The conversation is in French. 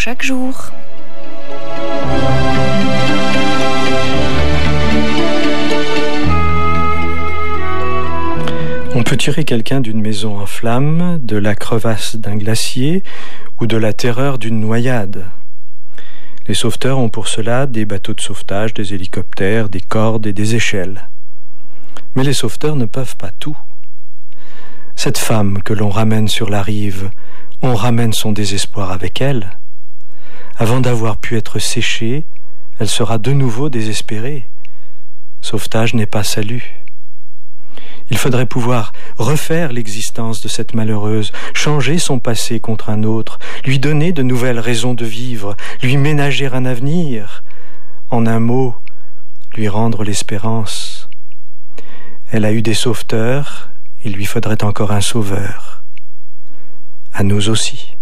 chaque jour. On peut tirer quelqu'un d'une maison en flammes, de la crevasse d'un glacier ou de la terreur d'une noyade. Les sauveteurs ont pour cela des bateaux de sauvetage, des hélicoptères, des cordes et des échelles. Mais les sauveteurs ne peuvent pas tout. Cette femme que l'on ramène sur la rive, on ramène son désespoir avec elle. Avant d'avoir pu être séchée, elle sera de nouveau désespérée. Sauvetage n'est pas salut. Il faudrait pouvoir refaire l'existence de cette malheureuse, changer son passé contre un autre, lui donner de nouvelles raisons de vivre, lui ménager un avenir. En un mot, lui rendre l'espérance. Elle a eu des sauveteurs, il lui faudrait encore un sauveur. À nous aussi.